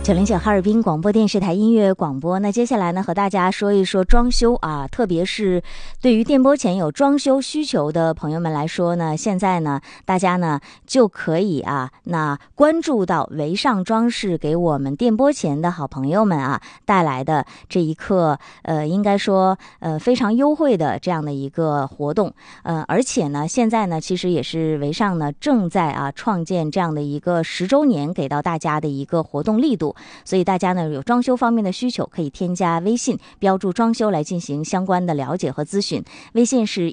909哈尔滨广播电视台音乐广播。那接下来呢，和大家说一说装修啊，特别是对于电波前有装修需求的朋友们来说呢，现在呢，大家呢就可以那关注到维尚装饰给我们电波前的好朋友们带来的这一刻，应该说非常优惠的这样的一个活动，而且呢，现在呢，其实也是维尚呢正在创建这样的一个10周年给到大家的一个活动力度。所以大家呢有装修方面的需求，可以添加微信，标注装修来进行相关的了解和咨询。微信是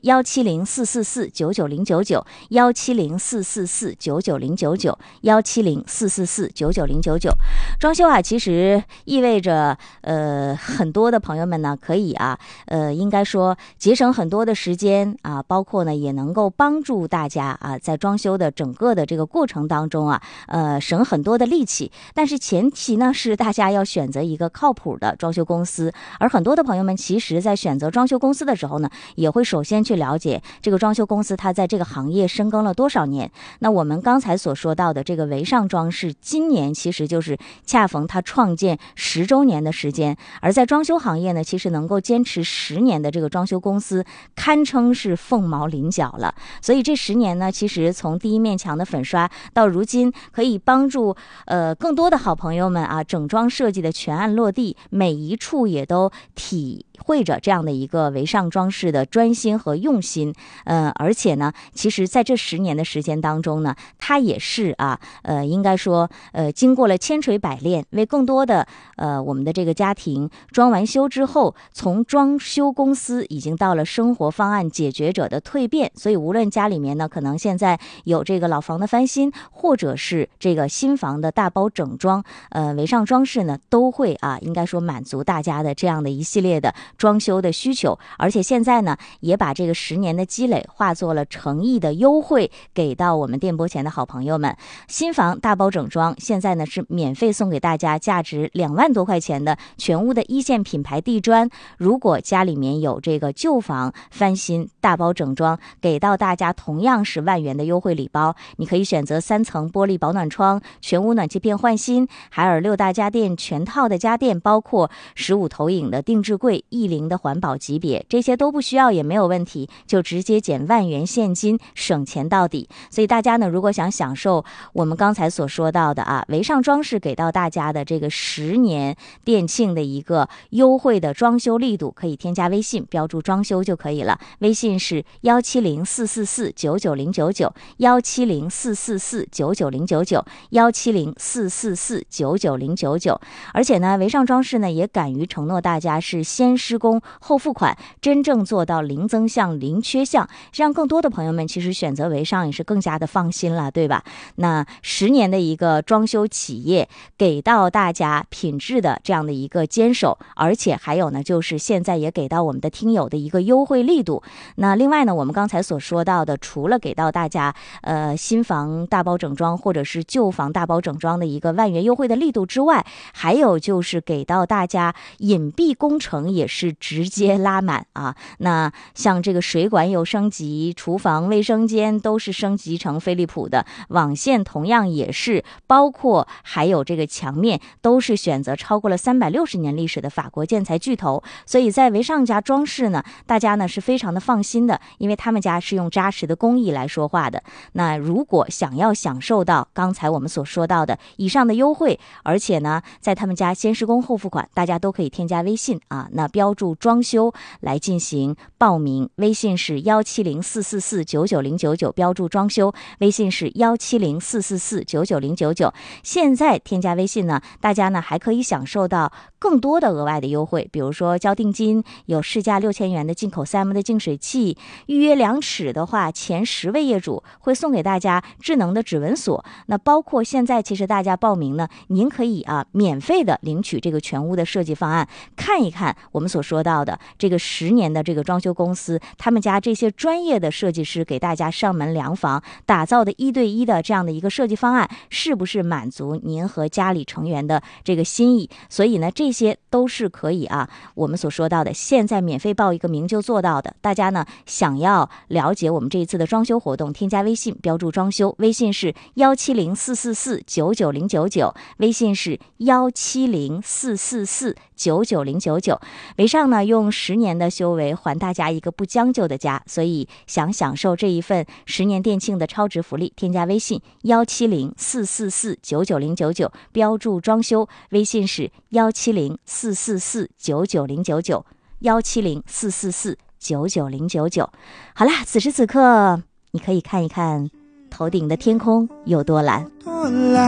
1704499099170449999。装修其实意味着很多的朋友们呢可以应该说节省很多的时间包括呢也能够帮助大家在装修的整个的这个过程当中省很多的力气。但是前提呢是大家要选择一个靠谱的装修公司，而很多的朋友们其实在选择装修公司的时候呢，也会首先去了解这个装修公司它在这个行业深耕了多少年。那我们刚才所说到的这个维尚装饰，今年其实就是恰逢它创建10周年的时间，而在装修行业呢，其实能够坚持10年的这个装修公司堪称是凤毛麟角了。所以这10年呢，其实从第一面墙的粉刷到如今可以帮助更多的好朋友们整装设计的全案落地，每一处也都体会着这样的一个维尚装饰的专心和用心。而且呢，其实在这10年的时间当中呢，它也是应该说经过了千锤百炼，为更多的我们的这个家庭装完修之后，从装修公司已经到了生活方案解决者的蜕变。所以无论家里面呢可能现在有这个老房的翻新，或者是这个新房的大包整装，维尚装饰呢都会应该说满足大家的这样的一系列的装修的需求。而且现在呢也把这个10年的积累化作了诚意的优惠给到我们电波前的好朋友们。新房大包整装现在呢是免费送给大家价值2万多块钱的全屋的1线品牌地砖。如果家里面有这个旧房翻新大包整装，给到大家同样是1万元的优惠礼包。你可以选择3层玻璃保暖窗，全屋暖气片换新，海尔6大家电全套的家电，包括15投影的定制柜，10的环保级别，这些都不需要也没有问题，就直接减1万元现金，省钱到底。所以大家呢，如果想享受我们刚才所说到的维尚装饰给到大家的这个10年店庆的一个优惠的装修力度，可以添加微信，标注装修就可以了。微信是17044999099，17044999099，170449999。而且呢，维尚装饰呢也敢于承诺大家是先施工后付款，真正做到零增项零缺项，让更多的朋友们其实选择维尚也是更加的放心了，对吧？那10年的一个装修企业给到大家品质的这样的一个坚守，而且还有呢就是现在也给到我们的听友的一个优惠力度。那另外呢，我们刚才所说到的，除了给到大家新房大包整装或者是旧房大包整装的一个1万元优惠的力度之外，还有就是给到大家隐蔽工程也是直接拉满那像这个水管有升级，厨房卫生间都是升级成飞利浦的，网线同样也是，包括还有这个墙面都是选择超过了360年历史的法国建材巨头。所以在维尚家装饰呢，大家呢是非常的放心的，因为他们家是用扎实的工艺来说话的。那如果想要享受到刚才我们所说到的以上的优惠，而且呢在他们家先施工后付款，大家都可以添加微信那标注装修来进行报名。微信是17044499099，标注装修，微信是17044499099。现在添加微信呢，大家呢还可以享受到更多的额外的优惠，比如说交定金，有市价6000元的进口3M的净水器，预约2尺的话，前10位业主会送给大家智能的指纹锁。那包括现在其实大家报名呢，您可以免费的领取这个全屋的设计方案，看一看我们所说到的这个10年的这个装修公司，他们家这些专业的设计师给大家上门量房打造的1对1的这样的一个设计方案，是不是满足您和家里成员的这个心意。所以呢，这这些都是可以啊，我们所说到的现在免费报一个名就做到的。大家呢想要了解我们这一次的装修活动，添加微信标注装修，微信是17044499099，微信是17044499099。为上呢用10年的修为还大家一个不将就的家，所以想享受这一份10年店庆的超值福利，添加微信17044499099，标注装修，微信是17044499099。17044499099。好啦，此时此刻你可以看一看头顶的天空有多蓝。